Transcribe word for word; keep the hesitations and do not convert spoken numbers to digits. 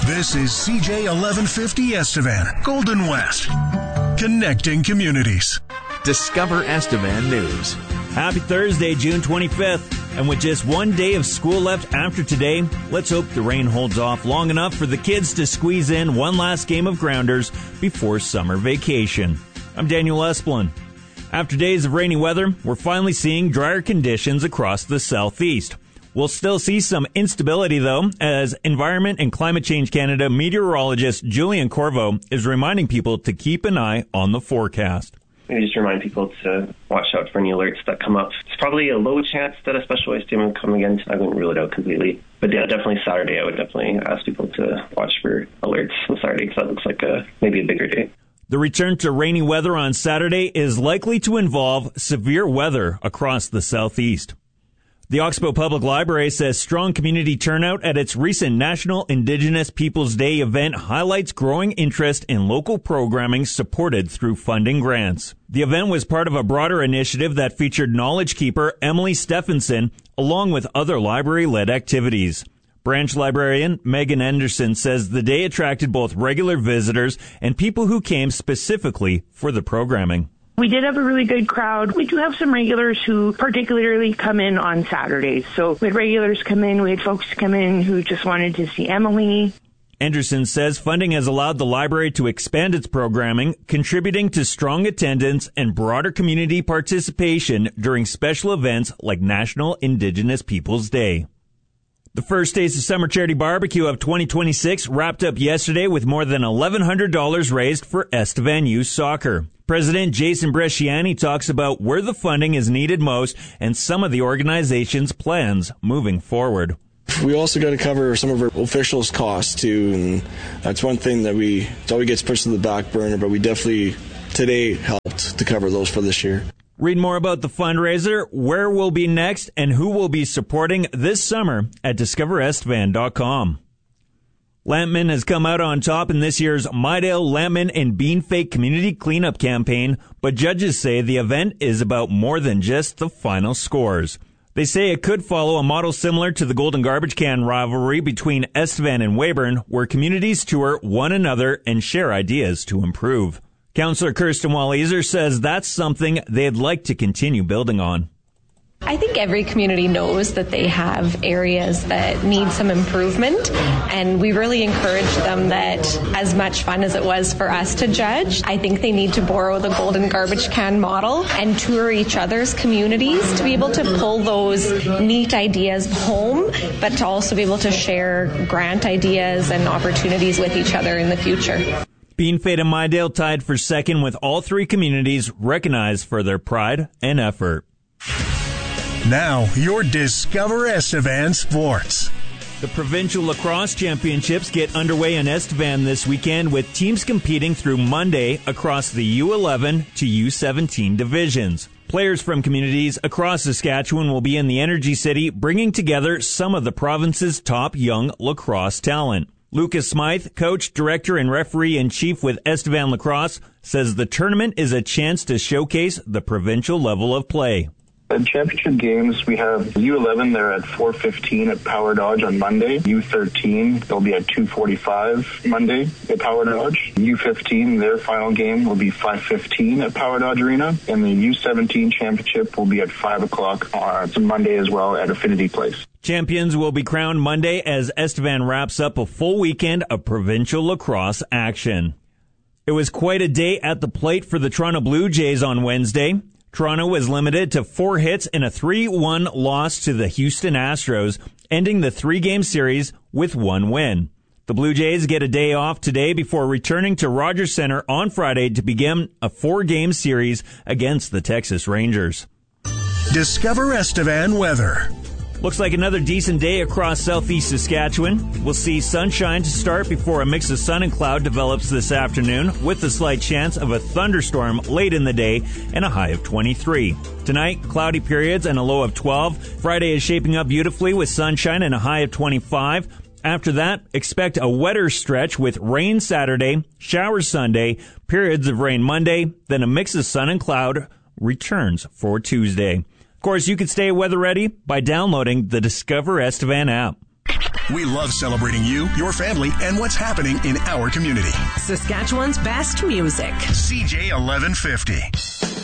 This is C J eleven fifty Estevan, Golden West. Connecting communities. Discover Estevan News. Happy Thursday, June twenty-fifth. And with just one day of school left after today, let's hope the rain holds off long enough for the kids to squeeze in one last game of grounders before summer vacation. I'm Daniel Esplin. After days of rainy weather, we're finally seeing drier conditions across the southeast. We'll still see some instability, though, as Environment and Climate Change Canada meteorologist Julian Corvo is reminding people to keep an eye on the forecast. I just remind people to watch out for any alerts that come up. It's probably a low chance that a special ice dam will come again. I wouldn't rule it out completely. But yeah, definitely Saturday, I would definitely ask people to watch for alerts on Saturday because that looks like a maybe a bigger day. The return to rainy weather on Saturday is likely to involve severe weather across the southeast. The Oxbow Public Library says strong community turnout at its recent National Indigenous Peoples Day event highlights growing interest in local programming supported through funding grants. The event was part of a broader initiative that featured knowledge keeper Emily Stephenson, along with other library-led activities. Branch librarian Megan Anderson says the day attracted both regular visitors and people who came specifically for the programming. We did have a really good crowd. We do have some regulars who particularly come in on Saturdays. So we had regulars come in, we had folks come in who just wanted to see Emily. Anderson says funding has allowed the library to expand its programming, contributing to strong attendance and broader community participation during special events like National Indigenous Peoples Day. The first Taste of Summer Charity Barbecue of twenty twenty-six wrapped up yesterday with more than eleven hundred dollars raised for Estevan Youth Soccer. President Jason Bresciani talks about where the funding is needed most and some of the organization's plans moving forward. We also got to cover some of our officials' costs too, and that's one thing that we, it always gets pushed to the back burner, but we definitely today helped to cover those for this year. Read more about the fundraiser, where we'll be next, and who will be supporting this summer at discover estevan dot com. Lampman has come out on top in this year's Midale, Lampman, and Beanfake Community Cleanup Campaign, but judges say the event is about more than just the final scores. They say it could follow a model similar to the Golden Garbage Can rivalry between Estevan and Weyburn, where communities tour one another and share ideas to improve. Councillor Kirsten Walliser says that's something they'd like to continue building on. I think every community knows that they have areas that need some improvement, and we really encourage them that as much fun as it was for us to judge, I think they need to borrow the Golden Garbage Can model and tour each other's communities to be able to pull those neat ideas home, but to also be able to share grant ideas and opportunities with each other in the future. Beanfake and Midale tied for second, with all three communities recognized for their pride and effort. Now, your Discover Estevan Sports. The Provincial Lacrosse Championships get underway in Estevan this weekend, with teams competing through Monday across the U eleven to U seventeen divisions. Players from communities across Saskatchewan will be in the Energy City, bringing together some of the province's top young lacrosse talent. Lucas Smythe, coach, director, and referee-in-chief with Estevan Lacrosse, says the tournament is a chance to showcase the provincial level of play. In championship games, we have U eleven, they're at four fifteen at Power Dodge on Monday. U thirteen, they'll be at two forty-five Monday at Power Dodge. U fifteen, their final game will be five fifteen at Power Dodge Arena. And the U seventeen championship will be at five o'clock on Monday as well at Affinity Place. Champions will be crowned Monday as Estevan wraps up a full weekend of provincial lacrosse action. It was quite a day at the plate for the Toronto Blue Jays on Wednesday. Toronto was limited to four hits in a three one loss to the Houston Astros, ending the three-game series with one win. The Blue Jays get a day off today before returning to Rogers Center on Friday to begin a four-game series against the Texas Rangers. Discover Estevan weather. Looks like another decent day across southeast Saskatchewan. We'll see sunshine to start before a mix of sun and cloud develops this afternoon, with a slight chance of a thunderstorm late in the day and a high of twenty-three. Tonight, cloudy periods and a low of twelve. Friday is shaping up beautifully with sunshine and a high of twenty-five. After that, expect a wetter stretch with rain Saturday, showers Sunday, periods of rain Monday, then a mix of sun and cloud returns for Tuesday. Of course, you can stay weather ready by downloading the Discover Estevan app. We love celebrating you, your family, and what's happening in our community. Saskatchewan's best music. C J eleven fifty.